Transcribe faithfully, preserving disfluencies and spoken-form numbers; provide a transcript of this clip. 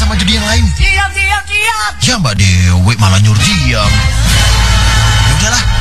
sama judi yang lain. Siap, siap, siap. Ya Mbak Dewi malah nyuruh diam. Ya udahlah,